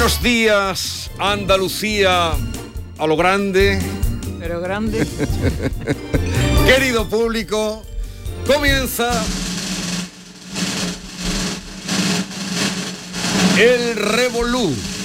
Buenos días, Andalucía, a lo grande. Pero grande. Querido público, comienza el Revolú.